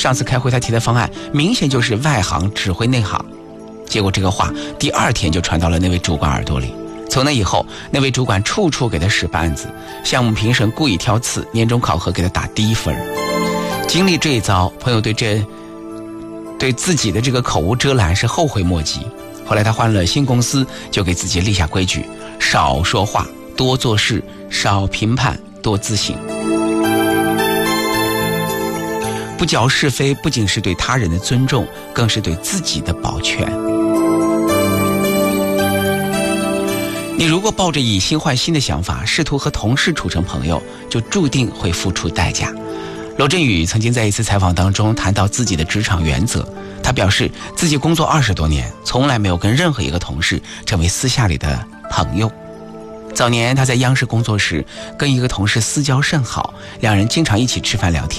上次开会他提的方案明显就是外行指挥内行。结果这个话第2天就传到了那位主管耳朵里。从那以后，那位主管处处给他使绊子，项目评审故意挑刺，年终考核给他打低分。经历这一遭，朋友对自己的这个口无遮拦是后悔莫及。后来他换了新公司，就给自己立下规矩：少说话，多做事，少评判，多自省。不嚼是非不仅是对他人的尊重，更是对自己的保全。你如果抱着以心换心的想法，试图和同事处成朋友，就注定会付出代价。罗振宇曾经在一次采访当中谈到自己的职场原则，他表示自己工作20多年，从来没有跟任何一个同事成为私下里的朋友。早年他在央视工作时，跟一个同事私交甚好，两人经常一起吃饭聊天。